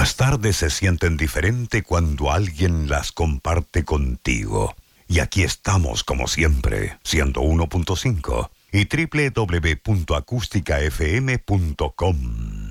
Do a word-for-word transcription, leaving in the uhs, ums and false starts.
Las tardes se sienten diferente cuando alguien las comparte contigo. Y aquí estamos como siempre, siendo uno punto cinco y doble u doble u doble u punto acústica f m punto com.